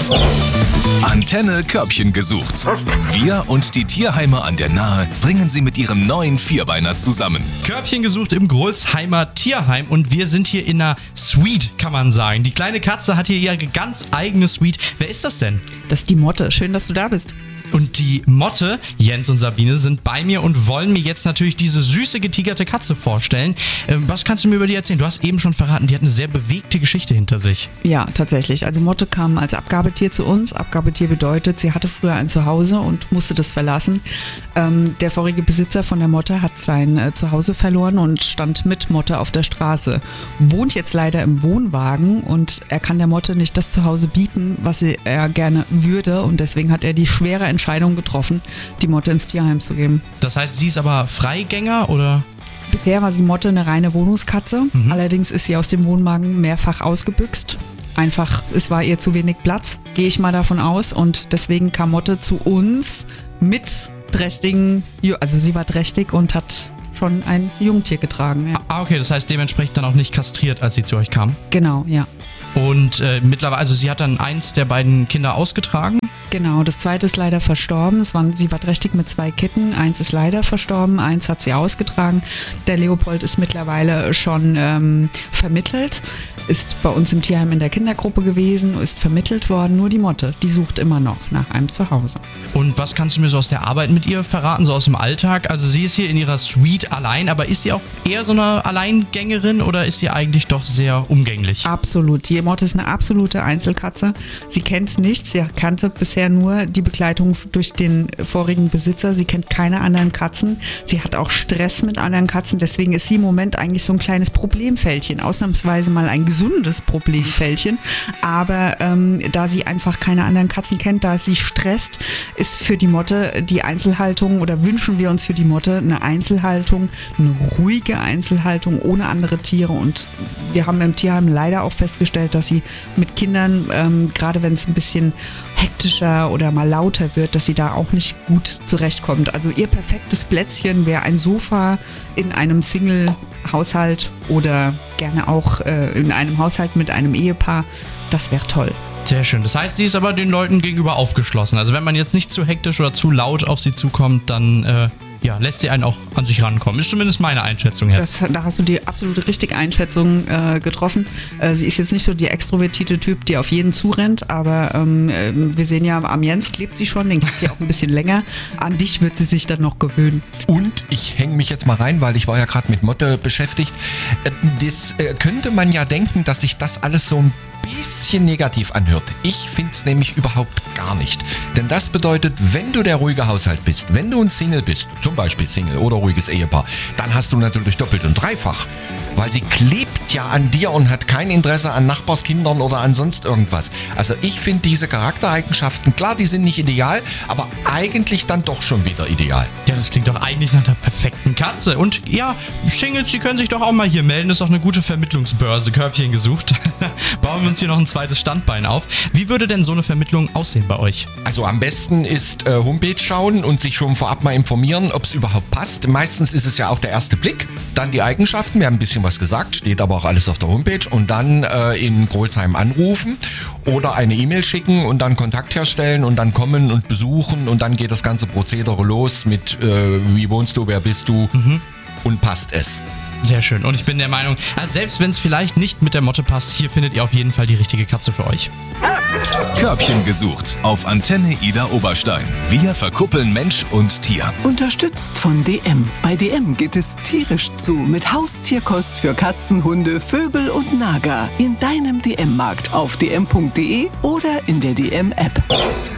Antenne Körbchen gesucht. Wir und die Tierheime an der Nahe bringen sie mit ihrem neuen Vierbeiner zusammen. Körbchen gesucht im Grolsheimer Tierheim und wir sind hier in einer Suite, kann man sagen. Die kleine Katze hat hier ihre ganz eigene Suite. Wer ist das denn? Das ist die Motte. Schön, dass du da bist. Und die Motte, Jens und Sabine, sind bei mir und wollen mir jetzt natürlich diese süße, getigerte Katze vorstellen. Was kannst du mir über die erzählen? Du hast eben schon verraten, die hat eine sehr bewegte Geschichte hinter sich. Ja, tatsächlich. Also Motte kam als Abgabetier zu uns. Abgabetier bedeutet, sie hatte früher ein Zuhause und musste das verlassen. Der vorige Besitzer von der Motte hat sein Zuhause verloren und stand mit Motte auf der Straße. Wohnt jetzt leider im Wohnwagen und er kann der Motte nicht das Zuhause bieten, was er gerne würde. Und deswegen hat er die schwere Entscheidung getroffen, die Motte ins Tierheim zu geben. Das heißt, sie ist aber Freigänger oder? Bisher war die Motte eine reine Wohnungskatze. Allerdings ist sie aus dem Wohnwagen mehrfach ausgebüxt. Einfach, es war ihr zu wenig Platz, gehe ich mal davon aus. Und deswegen kam Motte zu uns mit trächtigen, also sie war trächtig und hat schon ein Jungtier getragen. Ja. Ah, okay, das heißt dementsprechend dann auch nicht kastriert, als sie zu euch kam. Genau, ja. Und mittlerweile, also sie hat dann eins der beiden Kinder ausgetragen. Genau, das zweite ist leider verstorben. Sie war trächtig mit 2 Kitten. Eins ist leider verstorben, eins hat sie ausgetragen. Der Leopold ist mittlerweile schon vermittelt, ist bei uns im Tierheim in der Kindergruppe gewesen, ist vermittelt worden. Nur die Motte, die sucht immer noch nach einem Zuhause. Und was kannst du mir so aus der Arbeit mit ihr verraten, so aus dem Alltag? Also sie ist hier in ihrer Suite allein, aber ist sie auch eher so eine Alleingängerin oder ist sie eigentlich doch sehr umgänglich? Absolut. Die Motte ist eine absolute Einzelkatze. Sie kennt nichts. Sie kannte bisher nur die Begleitung durch den vorigen Besitzer. Sie kennt keine anderen Katzen. Sie hat auch Stress mit anderen Katzen. Deswegen ist sie im Moment eigentlich so ein kleines Problemfältchen. Ausnahmsweise mal ein gesundes Problemfältchen. Aber da sie einfach keine anderen Katzen kennt, da sie stresst, ist für die Motte die Einzelhaltung oder wünschen wir uns für die Motte eine Einzelhaltung, eine ruhige Einzelhaltung ohne andere Tiere. Und wir haben im Tierheim leider auch festgestellt, dass sie mit Kindern, gerade wenn es ein bisschen hektischer oder mal lauter wird, dass sie da auch nicht gut zurechtkommt. Also ihr perfektes Plätzchen wäre ein Sofa in einem Single-Haushalt oder gerne auch in einem Haushalt mit einem Ehepaar. Das wäre toll. Sehr schön. Das heißt, sie ist aber den Leuten gegenüber aufgeschlossen. Also wenn man jetzt nicht zu hektisch oder zu laut auf sie zukommt, dann lässt sie einen auch an sich rankommen. Ist zumindest meine Einschätzung jetzt. Da hast du die absolute richtige Einschätzung getroffen. Sie ist jetzt nicht so die extrovertierte Typ, die auf jeden zurennt, aber wir sehen ja, am Jens klebt sie schon, den kennt sie auch ein bisschen länger. An dich wird sie sich dann noch gewöhnen. Und ich hänge mich jetzt mal rein, weil ich war ja gerade mit Motte beschäftigt. Das könnte man ja denken, dass sich das alles so ein bisschen negativ anhört. Ich finde es nämlich überhaupt gar nicht. Denn das bedeutet, wenn du der ruhige Haushalt bist, wenn du ein Single bist, zum Beispiel Single oder ruhiges Ehepaar, dann hast du natürlich doppelt und dreifach. Weil sie klebt ja an dir und hat kein Interesse an Nachbarskindern oder an sonst irgendwas. Also ich finde diese Charaktereigenschaften, klar, die sind nicht ideal, aber eigentlich dann doch schon wieder ideal. Ja, das klingt doch eigentlich nach der perfekten Katze. Und ja, Singles, die können sich doch auch mal hier melden. Das ist doch eine gute Vermittlungsbörse. Körbchen gesucht. Bauen wir uns hier noch ein zweites Standbein auf. Wie würde denn so eine Vermittlung aussehen bei euch? Also am besten ist Homepage schauen und sich schon vorab mal informieren, ob es überhaupt passt. Meistens ist es ja auch der erste Blick. Dann die Eigenschaften. Wir haben ein bisschen was gesagt, steht aber auch alles auf der Homepage. Und dann in Grolsheim anrufen oder eine E-Mail schicken und dann Kontakt herstellen und dann kommen und besuchen. Und dann geht das ganze Prozedere los mit wie wohnst du, wer bist du und passt es. Sehr schön. Und ich bin der Meinung, also selbst wenn es vielleicht nicht mit der Motte passt, hier findet ihr auf jeden Fall die richtige Katze für euch. Körbchen gesucht auf Antenne Ida Oberstein. Wir verkuppeln Mensch und Tier. Unterstützt von DM. Bei DM geht es tierisch zu mit Haustierkost für Katzen, Hunde, Vögel und Nager. In deinem DM-Markt auf dm.de oder in der DM-App.